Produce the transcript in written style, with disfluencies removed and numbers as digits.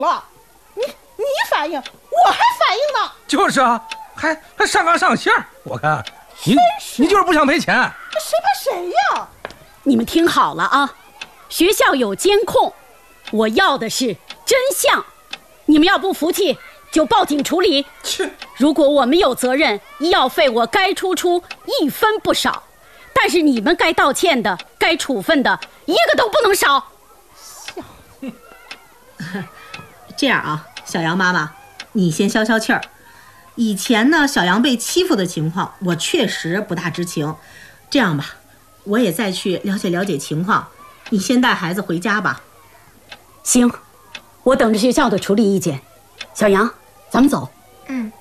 了，你反应，我还反应呢。 就是啊，还上纲上线，我看你就是不想赔钱。 谁怕谁呀？ 你们听好了啊，学校有监控，我要的是真相。你们要不服气，就报警处理。如果我们有责任，医药费我该出1分不少，但是你们该道歉的、该处分的，一个都不能少。 这样啊，小杨妈妈，你先消消气儿。以前呢，小杨被欺负的情况，我确实不大知情。这样吧，我也再去了解了解情况。你先带孩子回家吧。 行，我等着学校的处理意见。小杨，咱们走。 嗯。